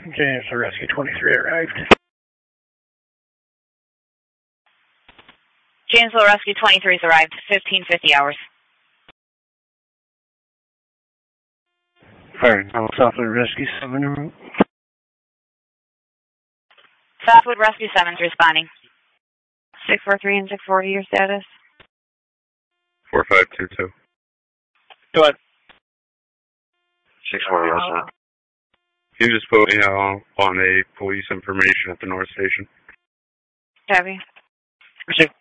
Janesville Rescue 23 arrived. Janesville Rescue 23's arrived. 1550 hours. Fire now, Southwood Rescue 7 en route. Southwood Rescue 7's responding. 643 and 640, your status? 4522. Go ahead. 640 also. You just put me on a police information at the North Station. Copy. Receive.